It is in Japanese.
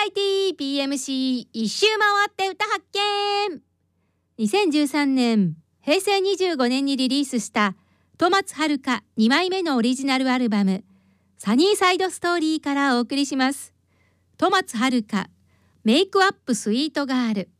ラエティ PMC 一周回って歌発見。2013年平成25年にリリースした戸松遥2枚目のオリジナルアルバムサニーサイドストーリーからお送りします。戸松遥メイクアップスイートガール。